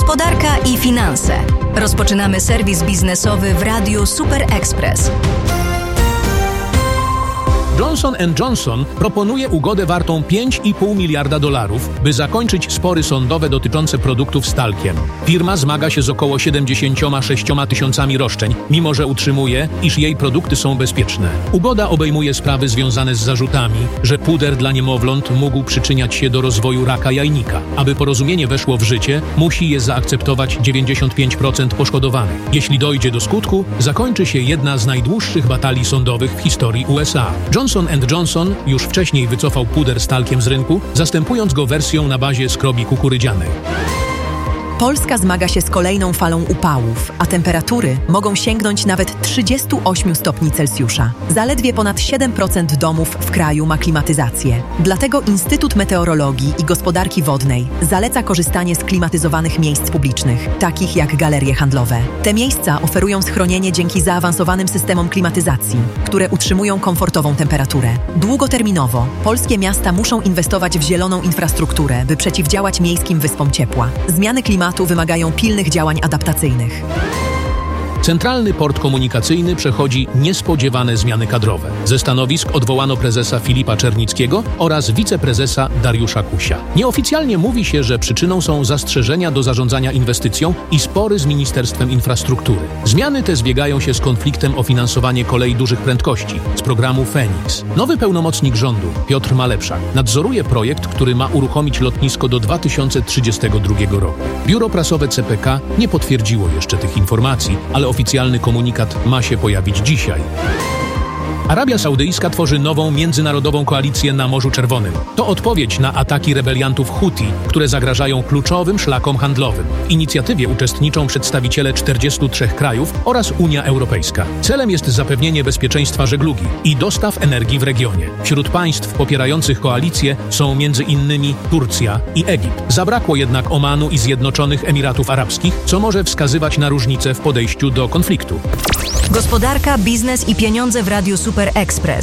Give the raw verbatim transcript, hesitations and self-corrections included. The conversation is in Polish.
Gospodarka i finanse. Rozpoczynamy serwis biznesowy w Radiu Super Express. Johnson and Johnson proponuje ugodę wartą pięć i pół miliarda dolarów, by zakończyć spory sądowe dotyczące produktów z talkiem. Firma zmaga się z około siedemdziesięcioma sześcioma tysiącami roszczeń, mimo że utrzymuje, iż jej produkty są bezpieczne. Ugoda obejmuje sprawy związane z zarzutami, że puder dla niemowląt mógł przyczyniać się do rozwoju raka jajnika. Aby porozumienie weszło w życie, musi je zaakceptować dziewięćdziesiąt pięć procent poszkodowanych. Jeśli dojdzie do skutku, zakończy się jedna z najdłuższych batalii sądowych w historii U S A. Johnson and Johnson już wcześniej wycofał puder z talkiem z rynku, zastępując go wersją na bazie skrobi kukurydzianej. Polska zmaga się z kolejną falą upałów, a temperatury mogą sięgnąć nawet trzydziestu ośmiu stopni Celsjusza. Zaledwie ponad siedem procent domów w kraju ma klimatyzację. Dlatego Instytut Meteorologii i Gospodarki Wodnej zaleca korzystanie z klimatyzowanych miejsc publicznych, takich jak galerie handlowe. Te miejsca oferują schronienie dzięki zaawansowanym systemom klimatyzacji, które utrzymują komfortową temperaturę. Długoterminowo polskie miasta muszą inwestować w zieloną infrastrukturę, by przeciwdziałać miejskim wyspom ciepła. Zmiany klimatu wymagają pilnych działań adaptacyjnych. Centralny Port Komunikacyjny przechodzi niespodziewane zmiany kadrowe. Ze stanowisk odwołano prezesa Filipa Czernickiego oraz wiceprezesa Dariusza Kusia. Nieoficjalnie mówi się, że przyczyną są zastrzeżenia do zarządzania inwestycją i spory z Ministerstwem Infrastruktury. Zmiany te zbiegają się z konfliktem o finansowanie kolei dużych prędkości z programu Feniks. Nowy pełnomocnik rządu, Piotr Malepszak, nadzoruje projekt, który ma uruchomić lotnisko do dwa tysiące trzydziestego drugiego roku. Biuro prasowe C P K nie potwierdziło jeszcze tych informacji, ale oficjalny komunikat ma się pojawić dzisiaj. Arabia Saudyjska tworzy nową międzynarodową koalicję na Morzu Czerwonym. To odpowiedź na ataki rebeliantów Huti, które zagrażają kluczowym szlakom handlowym. W inicjatywie uczestniczą przedstawiciele czterdziestu trzech krajów oraz Unia Europejska. Celem jest zapewnienie bezpieczeństwa żeglugi i dostaw energii w regionie. Wśród państw popierających koalicję są między innymi Turcja i Egipt. Zabrakło jednak Omanu i Zjednoczonych Emiratów Arabskich, co może wskazywać na różnice w podejściu do konfliktu. Gospodarka, biznes i pieniądze w Radiu Super Express.